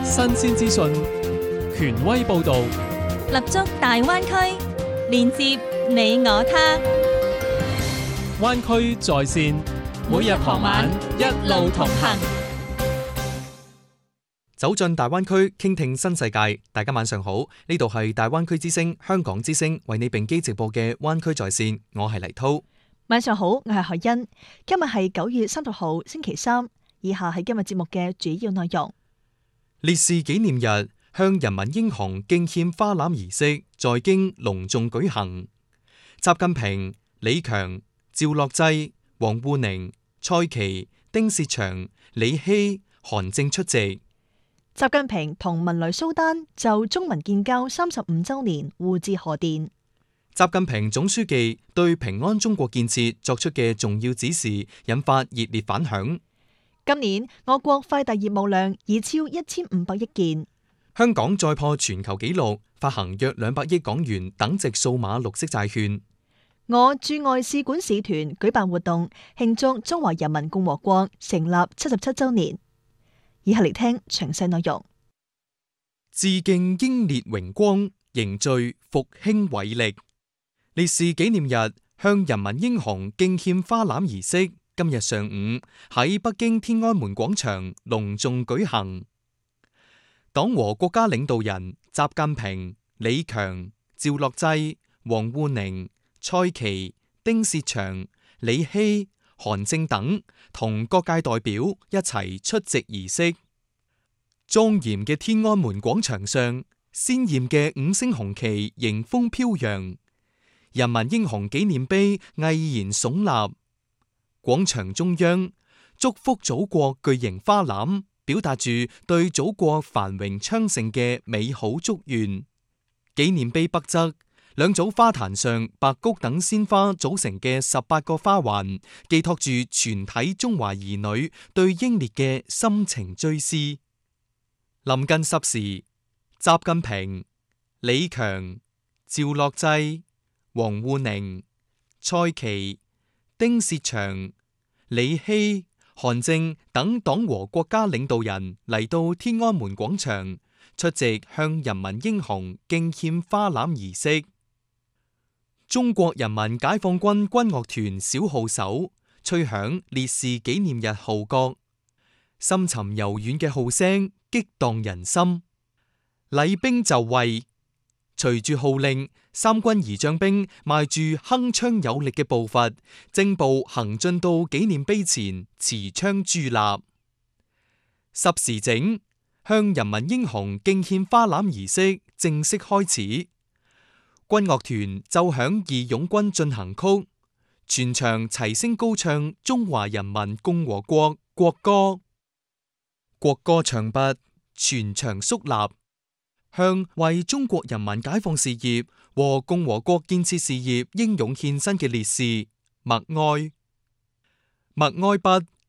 新鮮資訊，權威報導， 立足大灣區，連接你我他。 灣區在線，每日傍晚一路同行。 走進大灣區，傾聽新世界。大家晚上好，呢度係大灣區之聲香港之聲為你並機直播嘅灣區在線，我係黎濤。 晚上好，我係海欣。今日係9月30號星期三，以下係今日節目嘅主要內容。 烈士紀念日向人民英雄敬獻花籃儀式在京隆重舉行。習近平、李強、趙樂際、王滬寧、蔡奇、丁薛祥、李希、韓正出席。 習近平同文萊蘇丹就中文建交35週年互致賀電。 習近平總書記對平安中國建設作出嘅重要指示引發熱烈反響。 今年我國快遞業務量已超1500億件。 香港再破全球紀錄，發行約200億港元等值數碼綠色債券。 我駐外使館使團舉辦活動慶祝中華人民共和國成立77週年。以下嚟聽詳細內容。 致敬英烈榮光，凝聚復興偉力。烈士紀念日向人民英雄敬獻花籃儀式今日上午喺北京天安門廣場隆重舉行。黨和國家領導人習近平、李強、趙樂際、王滬寧、蔡奇、丁薛祥、李希、韓正等同各界代表一齊出席儀式。莊嚴嘅天安門廣場上，鮮艷嘅5星紅旗迎風飄揚，人民英雄紀念碑巍然聳立。廣場中央，祝福祖國巨型花籃表達住對祖國繁榮昌盛嘅美好祝願。紀念碑北側，兩組花壇上白菊等鮮花組成嘅18個花環，寄託住全體中華兒女對英烈嘅深情追思。臨近10時，習近平、李強、趙樂際、王滬寧、蔡奇、丁薛祥、李希、韓正等黨和國家領導人嚟到天安門廣場出席向人民英雄敬獻花籃儀式。中國人民解放軍軍樂團小號手吹響烈士紀念日號角，深沉柔軟嘅號聲激盪人心。禮兵就位，隨住號令，三軍儀仗兵邁住鏗鏘有力嘅步伐，正步行進到紀念碑前，持槍駐立。10時整，向人民英雄敬獻花籃儀式正式開始。軍樂團奏響義勇軍進行曲，全場齊聲高唱中華人民共和國國歌。國歌唱畢，全場肅立，向為中國人民解放事業和共和國建設事業英勇獻身嘅烈士默哀。默哀畢，